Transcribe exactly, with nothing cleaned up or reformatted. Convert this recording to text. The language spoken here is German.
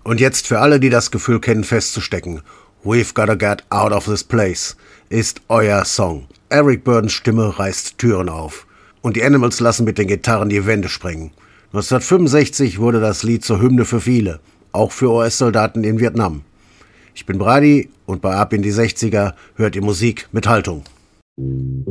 Und jetzt für alle, die das Gefühl kennen, festzustecken. We've Gotta Get Out of This Place ist euer Song. Eric Burdons Stimme reißt Türen auf. Und die Animals lassen mit den Gitarren die Wände sprengen. neunzehnhundertfünfundsechzig wurde das Lied zur Hymne für viele, auch für U S-Soldaten in Vietnam. Ich bin Brady und bei Ab in die sechziger hört ihr Musik mit Haltung.